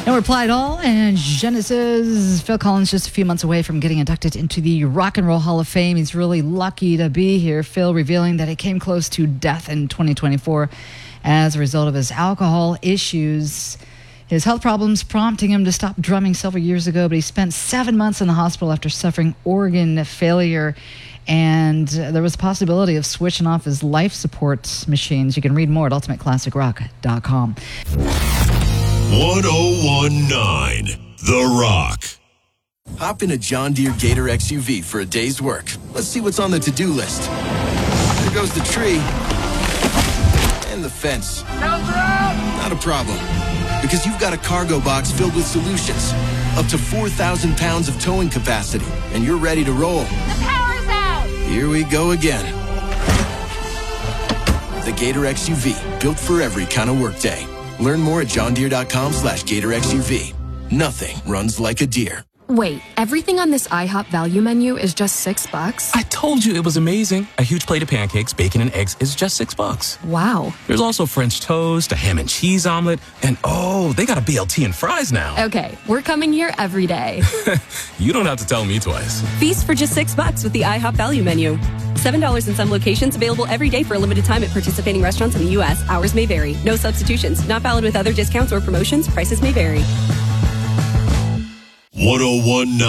No Reply at All and Genesis. Phil Collins just a few months away from getting inducted into the Rock and Roll Hall of Fame. He's really lucky to be here. Phil revealing that he came close to death in 2024 as a result of his alcohol issues. His health problems prompting him to stop drumming several years ago, but he spent 7 months in the hospital after suffering organ failure. And there was a possibility of switching off his life support machines. You can read more at ultimateclassicrock.com. 1019 The Rock. Hop in a John Deere Gator XUV for a day's work. Let's see what's on the to-do list. There goes the tree. And the fence. Not a problem. Because you've got a cargo box filled with solutions. Up to 4,000 pounds of towing capacity. And you're ready to roll. The power's out! Here we go again. The Gator XUV. Built for every kind of workday. Learn more at johndeere.com/Gator XUV. Nothing runs like a deer. Wait, everything on this IHOP value menu is just $6? I told you it was amazing. A huge plate of pancakes, bacon, and eggs is just $6. Wow. There's also French toast, a ham and cheese omelet, and oh, they got a BLT and fries now. Okay, we're coming here every day. You don't have to tell me twice. Feast for just $6 with the IHOP value menu. $7 in some locations, available every day for a limited time at participating restaurants in the U.S. Hours may vary. No substitutions. Not valid with other discounts or promotions. Prices may vary. 1019